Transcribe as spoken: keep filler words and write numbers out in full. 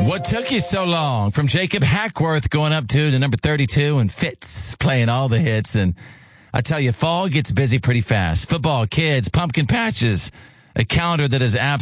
What took you so long? From Jacob Hackworth going up to the number thirty-two and Fitz playing all the hits. And I tell you, fall gets busy pretty fast. Football, kids, pumpkin patches, a calendar that is absolutely